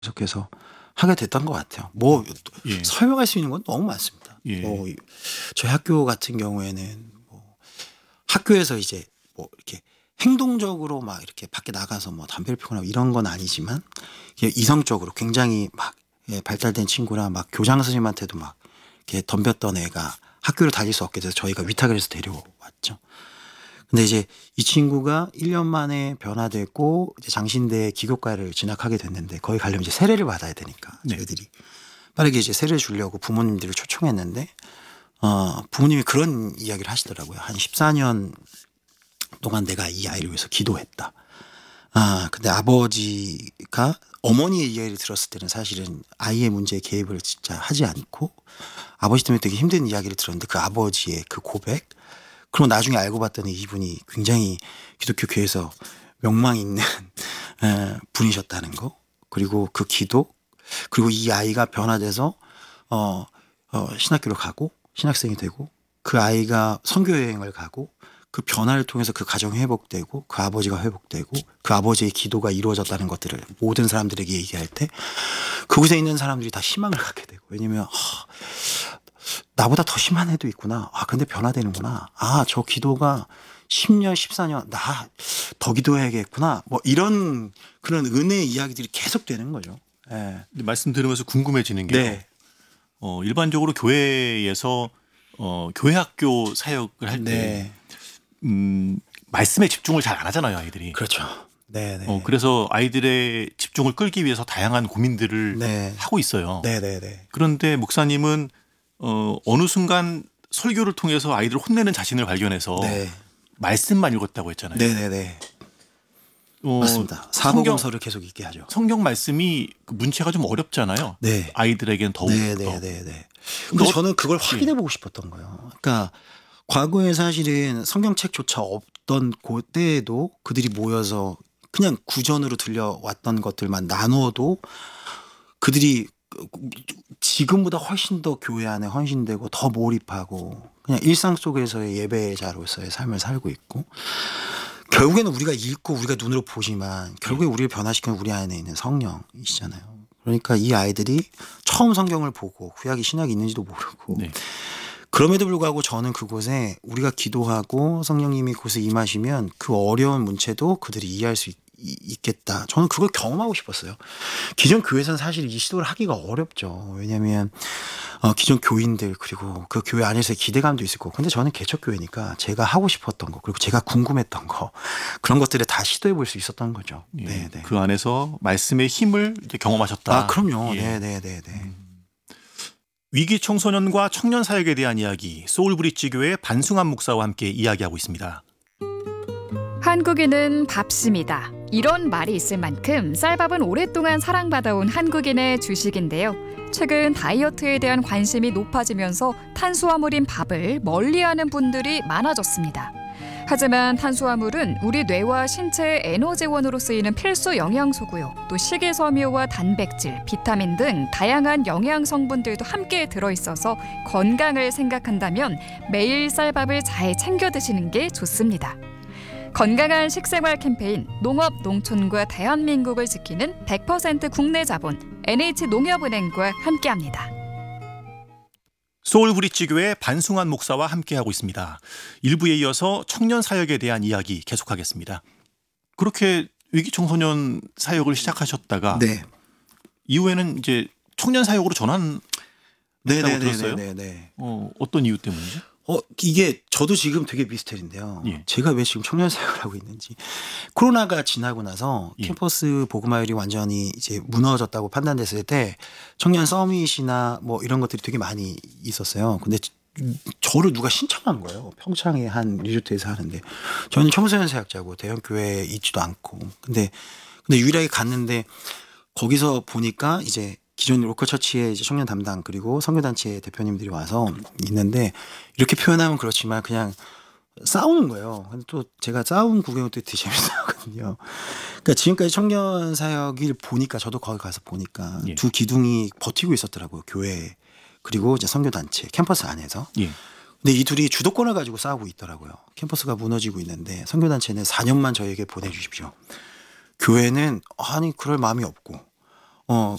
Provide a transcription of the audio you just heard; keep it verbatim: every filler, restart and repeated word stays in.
계속해서 하게 됐던 것 같아요. 뭐 예. 설명할 수 있는 건 너무 많습니다. 예. 뭐 저희 학교 같은 경우에는 뭐 학교에서 이제 뭐 이렇게 행동적으로 막 이렇게 밖에 나가서 뭐 담배를 피우거나 이런 건 아니지만 이성적으로 굉장히 막 예, 발달된 친구라 막 교장 선생님한테도 막 이렇게 덤볐던 애가 학교를 다닐 수 없게 돼서 저희가 위탁을 해서 데려왔죠. 근데 이제 이 친구가 일 년 만에 변화됐고 이제 장신대 기교과를 진학하게 됐는데 거기 가려면 이제 세례를 받아야 되니까 네. 저희들이 빠르게 이제 세례를 주려고 부모님들을 초청했는데 어, 부모님이 그런 이야기를 하시더라고요. 한 십사 년 동안 내가 이 아이를 위해서 기도했다. 아, 근데 아버지가 어머니의 이야기를 들었을 때는 사실은 아이의 문제에 개입을 진짜 하지 않고 아버지 때문에 되게 힘든 이야기를 들었는데 그 아버지의 그 고백 그리고 나중에 알고 봤더니 이분이 굉장히 기독교 교회에서 명망 있는 분이셨다는 거 그리고 그 기도 그리고 이 아이가 변화돼서 어, 어, 신학교를 가고 신학생이 되고 그 아이가 선교 여행을 가고 그 변화를 통해서 그 가정이 회복되고 그 아버지가 회복되고 그 아버지의 기도가 이루어졌다는 것들을 모든 사람들에게 얘기할 때 그곳에 있는 사람들이 다 희망을 갖게 되고 왜냐면 하, 나보다 더 심한 애도 있구나. 아 근데 변화되는구나. 아 저 기도가 십 년 십사 년 나 더 기도해야겠구나. 뭐 이런 그런 은혜의 이야기들이 계속 되는 거죠. 예. 말씀 들으면서 궁금해지는 게 네. 어, 일반적으로 교회에서 어, 교회 학교 사역을 할 때 네. 음, 말씀에 집중을 잘 안 하잖아요, 아이들이. 그렇죠. 네, 네. 어, 그래서 아이들의 집중을 끌기 위해서 다양한 고민들을 네. 하고 있어요. 네, 네, 네. 그런데 목사님은 어, 어느 순간 설교를 통해서 아이들을 혼내는 자신을 발견해서 네. 말씀만 읽었다고 했잖아요. 네, 네, 네. 어, 맞습니다. 성경, 사복음서를 계속 읽게 하죠. 성경 말씀이 그 문체가 좀 어렵잖아요. 네. 아이들에게는 더욱 네, 더. 네, 네, 네. 근데 어, 저는 그걸 확인해 보고 싶었던 거예요. 그러니까 과거에 사실은 성경책조차 없던 그때에도 그들이 모여서 그냥 구전으로 들려왔던 것들만 나눠도 그들이 지금보다 훨씬 더 교회 안에 헌신되고 더 몰입하고 그냥 일상 속에서의 예배자로서의 삶을 살고 있고 결국에는 우리가 읽고 우리가 눈으로 보지만 결국에 우리를 변화시키는 우리 안에 있는 성령이시잖아요. 그러니까 이 아이들이 처음 성경을 보고 구약이 신약이 있는지도 모르고 네. 그럼에도 불구하고 저는 그곳에 우리가 기도하고 성령님이 그곳에 임하시면 그 어려운 문체도 그들이 이해할 수 있, 있겠다. 저는 그걸 경험하고 싶었어요. 기존 교회에서는 사실 이 시도를 하기가 어렵죠. 왜냐하면 어, 기존 교인들 그리고 그 교회 안에서의 기대감도 있을 거고 근데 저는 개척교회니까 제가 하고 싶었던 거 그리고 제가 궁금했던 거 그런 것들을 다 시도해 볼 수 있었던 거죠. 예, 네, 네. 그 안에서 말씀의 힘을 이제 경험하셨다. 아 그럼요. 예. 네, 네, 네, 네. 음. 위기 청소년과 청년 사역에 대한 이야기 소울브릿지 교회 반승환 목사와 함께 이야기하고 있습니다. 한국인은 밥심이다. 이런 말이 있을 만큼 쌀밥은 오랫동안 사랑받아온 한국인의 주식인데요. 최근 다이어트에 대한 관심이 높아지면서 탄수화물인 밥을 멀리하는 분들이 많아졌습니다. 하지만 탄수화물은 우리 뇌와 신체의 에너지원으로 쓰이는 필수 영양소고요. 또 식이섬유와 단백질, 비타민 등 다양한 영양 성분들도 함께 들어있어서 건강을 생각한다면 매일 쌀밥을 잘 챙겨 드시는 게 좋습니다. 건강한 식생활 캠페인 농업 농촌과 대한민국을 지키는 백 퍼센트 국내 자본 엔에이치농협은행과 함께합니다. 소울브릿지 교회 반승환 목사와 함께하고 있습니다. 일 부에 이어서 청년 사역에 대한 이야기 계속하겠습니다. 그렇게 위기 청소년 사역을 시작하셨다가 네. 이후에는 이제 청년 사역으로 전환했다고 네, 네, 네, 들었어요. 네, 네, 네. 어, 어떤 이유 때문이죠? 어, 이게 저도 지금 되게 미스터리인데요. 예. 제가 왜 지금 청년 사역을 하고 있는지. 코로나가 지나고 나서 예. 캠퍼스 복음화율이 완전히 이제 무너졌다고 판단됐을 때 청년 서밋이나 뭐 이런 것들이 되게 많이 있었어요. 근데 저를 누가 신청한 거예요. 평창에 한 리조트에서 하는데. 저는 청소년 사역자고 대형 교회에 있지도 않고. 근데 근데 유일하게 갔는데 거기서 보니까 이제 기존 로컬 처치의 이제 청년 담당 그리고 선교단체 대표님들이 와서 있는데 이렇게 표현하면 그렇지만 그냥 싸우는 거예요. 근데 또 제가 싸움 구경을 또 되게 재밌어하거든요. 그러니까 지금까지 청년 사역을 보니까 저도 거기 가서 보니까 예. 두 기둥이 버티고 있었더라고요. 교회 그리고 이제 선교단체 캠퍼스 안에서. 예. 근데 이 둘이 주도권을 가지고 싸우고 있더라고요. 캠퍼스가 무너지고 있는데 선교단체는 사 년만 저에게 보내주십시오. 교회는 아니 그럴 마음이 없고 어